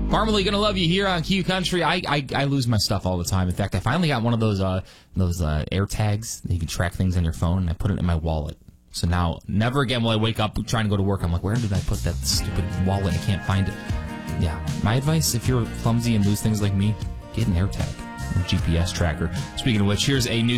Marmalade, gonna love you here on Q Country. I lose my stuff all the time. In fact, I finally got one of those air tags that you can track things on your phone, and I put it in my wallet. So now, never again will I wake up trying to go to work. I'm like, where did I put that stupid wallet? I can't find it. Yeah, my advice, if you're clumsy and lose things like me, get an AirTag, a GPS tracker. Speaking of which, here's a new